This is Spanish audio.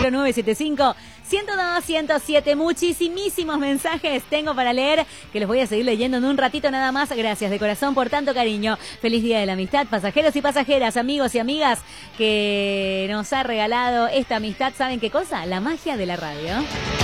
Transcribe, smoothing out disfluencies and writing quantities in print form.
0975 102 107. Muchísimos mensajes tengo para leer, que los voy a seguir leyendo en un ratito nada más. Gracias de corazón por tanto cariño. Feliz Día de la Amistad, pasajeros y pasajeras, amigos y amigas que nos ha regalado esta amistad. ¿Saben qué cosa? La magia de la radio.